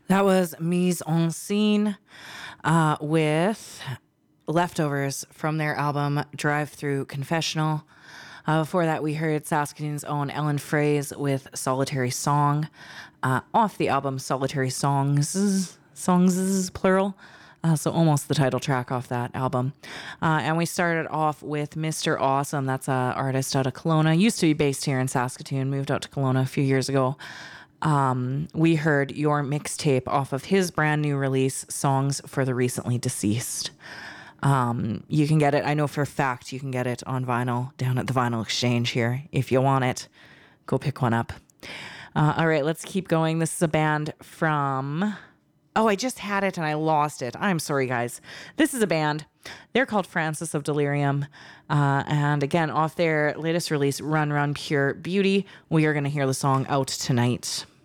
That was Mise en Scene with Leftovers from their album Drive Through Confessional. Before that, we heard Saskatoon's own Ellen Fraze with Solitary Song off the album Solitary Songs, plural. So almost the title track off that album. And we started off with Mr. Awesome. That's an artist out of Kelowna. Used to be based here in Saskatoon, moved out to Kelowna a few years ago. We heard Your Mixtape off of his brand new release, Songs for the Recently Deceased. You can get it. I know for a fact you can get it on vinyl down at the Vinyl Exchange here. If you want it, go pick one up. All right, let's keep going. This is a band from... Oh, I just had it and I lost it. I'm sorry, guys. This is a band. They're called Francis of Delirium. And again, off their latest release, Run, Run, Pure Beauty, we are going to hear the song Out Tonight.